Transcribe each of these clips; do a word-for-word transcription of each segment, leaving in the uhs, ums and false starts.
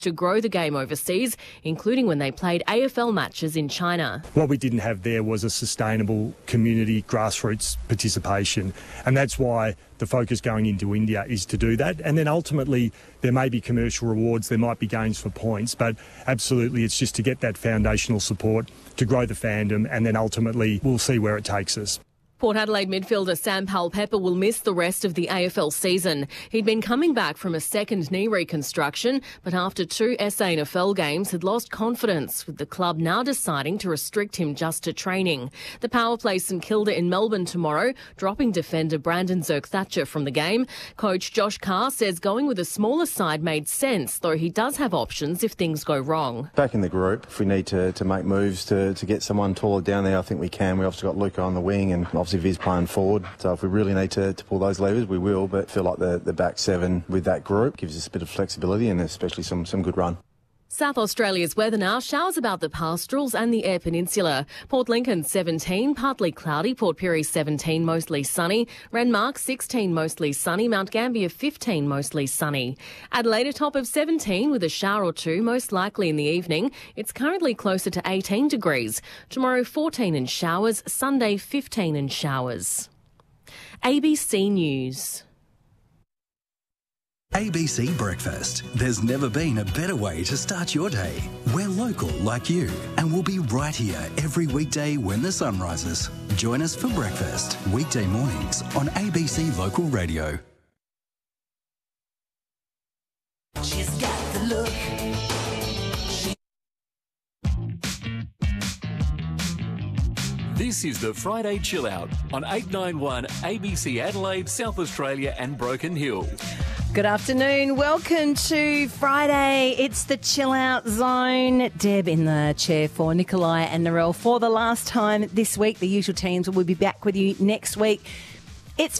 to grow the game overseas, including when they played A F L matches in China. What we didn't have there was a sustainable community grassroots participation, and that's why the focus going into India is to do that. And then ultimately there may be commercial rewards, there might be gains for points, but absolutely it's just to get that foundational support to grow the fandom, and then ultimately we'll see where it takes us. Port Adelaide midfielder Sam Powell-Pepper will miss the rest of the A F L season. He'd been coming back from a second knee reconstruction, but after two S A N F L games had lost confidence, with the club now deciding to restrict him just to training. The Power plays St Kilda in Melbourne tomorrow, dropping defender Brandon Zerk-Thatcher from the game. Coach Josh Carr says going with a smaller side made sense, though he does have options if things go wrong. Back in the group, if we need to, to make moves to, to get someone taller down there, I think we can. We obviously got Luca on the wing, and obviously Viz playing forward, so if we really need to, to pull those levers, we will, but feel like the, the back seven with that group gives us a bit of flexibility and especially some, some good run. South Australia's weather now. Showers about the pastorals and the Eyre Peninsula. Port Lincoln seventeen, partly cloudy. Port Pirie seventeen, mostly sunny. Renmark sixteen, mostly sunny. Mount Gambier fifteen, mostly sunny. Adelaide a top of seventeen with a shower or two, most likely in the evening. It's currently closer to eighteen degrees. Tomorrow fourteen and showers. Sunday fifteen and showers. A B C News. A B C Breakfast. There's never been a better way to start your day. We're local like you, and we'll be right here every weekday when the sun rises. Join us for breakfast, weekday mornings on A B C Local Radio. She's got the look. This is the Friday Chill Out on eight ninety-one A B C Adelaide, South Australia and Broken Hill. Good afternoon. Welcome to Friday. It's the Chill Out Zone. Deb in the chair for Nikolai and Narelle for the last time this week. The usual teams will be back with you next week. It's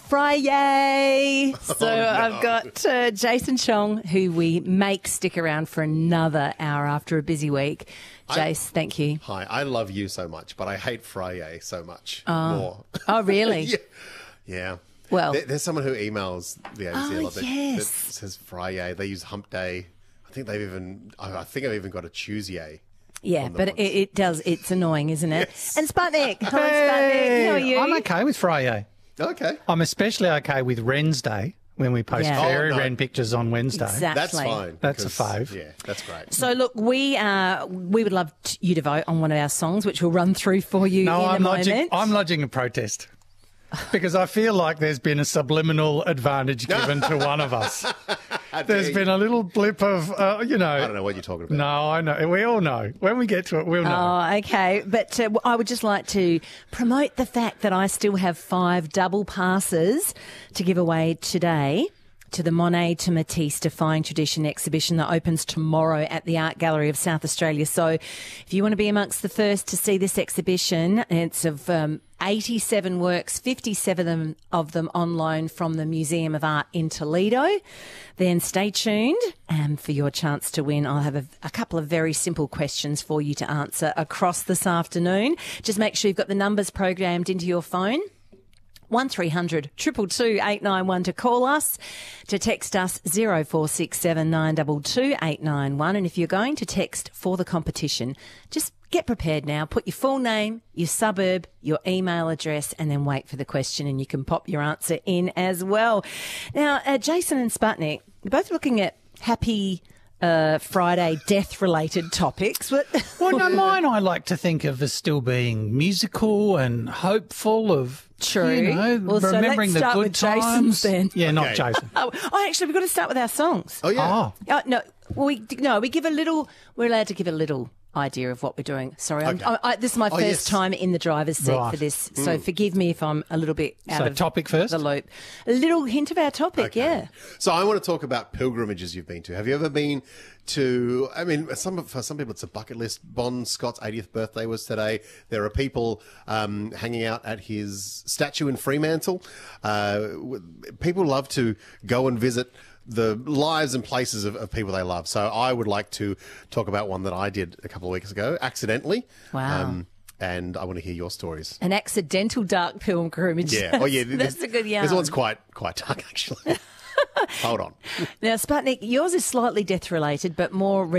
Friday. So oh, no. I've got uh, Jason Chong, who we make stick around for another hour after a busy week. Jace, I, thank you. Hi, I love you so much, but I hate Friday so much oh. more. Oh, really? yeah. yeah. Well, there, there's someone who emails the A B C oh, a lot that, yes. that says Friday. They use Hump Day. I think they've even. I think I've even got a Tuesday. Yeah, but it, it does. It's annoying, isn't it? Yes. And Sputnik, hello, Hey, Sputnik. How are you? I'm okay with Friday. Okay. I'm especially okay with Wednesday when we post Yeah. fairy Oh, no. wren pictures on Wednesday. Exactly. That's fine. That's a because- fave. Yeah, that's great. So look, we uh, we would love t- you to vote on one of our songs, which we'll run through for you No, in I'm a lodging, moment. I'm lodging a protest because I feel like there's been a subliminal advantage given to one of us. There's been a little blip of, uh, you know. I don't know what you're talking about. No, I know. We all know. When we get to it, we'll know. Oh, okay. But uh, I would just like to promote the fact that I still have five double passes to give away today to the Monet to Matisse Defying Tradition exhibition that opens tomorrow at the Art Gallery of South Australia. So if you want to be amongst the first to see this exhibition, it's of um, eighty-seven works, fifty-seven of them on loan from the Museum of Art in Toledo. Then stay tuned um, for your chance to win. I'll have a, a couple of very simple questions for you to answer across this afternoon. Just make sure you've got the numbers programmed into your phone. one three hundred two two two eight nine one to call us, to text us zero four six seven nine two two eight nine one. And if you're going to text for the competition, just get prepared now. Put your full name, your suburb, your email address, and then wait for the question, and you can pop your answer in as well. Now, uh, Jason and Sputnik, you're both looking at happy uh, Friday death-related topics. But Well, no, mine I like to think of as still being musical and hopeful of, True. you know, Well, so remembering let's start the good with Jason's times. then. Yeah, not Okay. Jason. Oh, oh, actually, we've got to start with our songs. Oh, yeah. Oh, Oh, no, well, we no, we give a little. We're allowed to give a little idea of what we're doing. Sorry, I'm, Okay. I, I, this is my Oh, first yes. time in the driver's seat Right. for this, so forgive me if I'm a little bit out So of topic first? the loop. A little hint of our topic, Okay. yeah. So I want to talk about pilgrimages you've been to. Have you ever been to, I mean, some for some people it's a bucket list. Bon Scott's eightieth birthday was today. There are people um, hanging out at his statue in Fremantle. Uh, w- people love to go and visit the lives and places of, of people they love. So I would like to talk about one that I did a couple of weeks ago, accidentally. Wow. and I want to hear your stories. An accidental dark pilgrimage. Yeah. Oh, yeah. That's a good yarn. This one's quite quite dark, actually. Hold on. Now, Sputnik, yours is slightly death-related, but more